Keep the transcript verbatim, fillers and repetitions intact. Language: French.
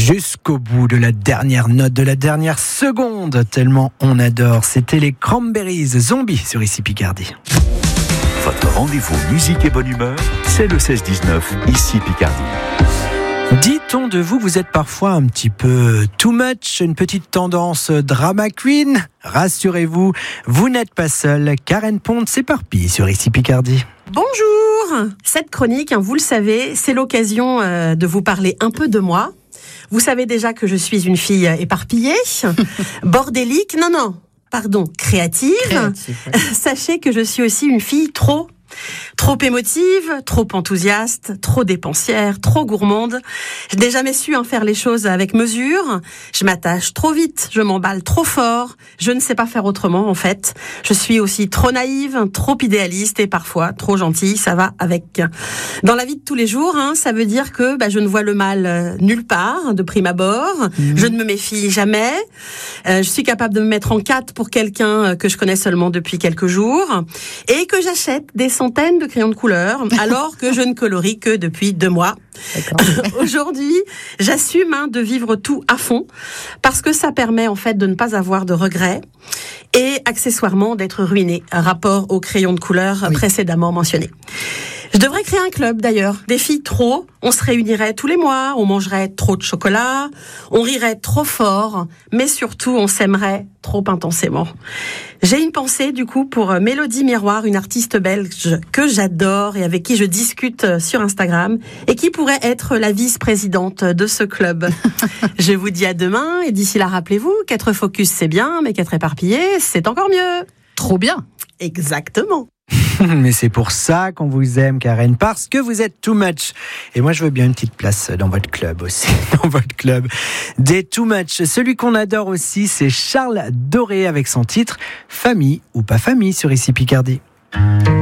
jusqu'au bout de la dernière note, de la dernière seconde, tellement on adore. C'était les Cranberries, Zombie sur Ici Picardie. Votre rendez-vous musique et bonne humeur, c'est le seize dix-neuf, Ici Picardie. Dit-on de vous, vous êtes parfois un petit peu too much, une petite tendance drama queen? Rassurez-vous, vous n'êtes pas seul. Karen Pont s'éparpille sur Ici Picardie. Bonjour. Cette chronique, vous le savez, c'est l'occasion de vous parler un peu de moi. Vous savez déjà que je suis une fille éparpillée, bordélique, non, non, pardon, créative. créative ouais. Sachez que je suis aussi une fille trop... Trop émotive, trop enthousiaste, trop dépensière, trop gourmande. Je n'ai jamais su en faire les choses avec mesure. Je m'attache trop vite, je m'emballe trop fort. Je ne sais pas faire autrement en fait. Je suis aussi trop naïve, trop idéaliste et parfois trop gentille. Ça va avec. Dans la vie de tous les jours, hein, ça veut dire que bah, je ne vois le mal nulle part de prime abord. Mmh. Je ne me méfie jamais. Euh, je suis capable de me mettre en quatre pour quelqu'un que je connais seulement depuis quelques jours et que j'achète des centaines de crayons de couleur, alors que je ne colorie que depuis deux mois. Aujourd'hui, j'assume hein, de vivre tout à fond, parce que ça permet en fait de ne pas avoir de regrets et accessoirement d'être ruiné, rapport aux crayons de couleur oui. précédemment mentionnés. Je devrais créer un club d'ailleurs, des filles trop, on se réunirait tous les mois, on mangerait trop de chocolat, on rirait trop fort, mais surtout on s'aimerait trop intensément. J'ai une pensée du coup pour Mélodie Miroir, une artiste belge que j'adore et avec qui je discute sur Instagram et qui pourrait être la vice-présidente de ce club. Je vous dis à demain et d'ici là rappelez-vous qu'être focus c'est bien, mais qu'être éparpillé c'est encore mieux. Trop bien. Exactement. Mais c'est pour ça qu'on vous aime, Karen, parce que vous êtes too much. Et moi, je veux bien une petite place dans votre club aussi, dans votre club des too much. Celui qu'on adore aussi, c'est Charles Doré avec son titre Famille ou pas famille sur Ici Picardie.